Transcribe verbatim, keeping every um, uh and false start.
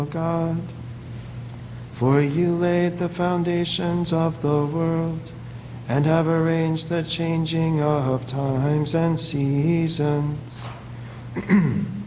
God. For you laid the foundations of the world, and have arranged the changing of times and seasons.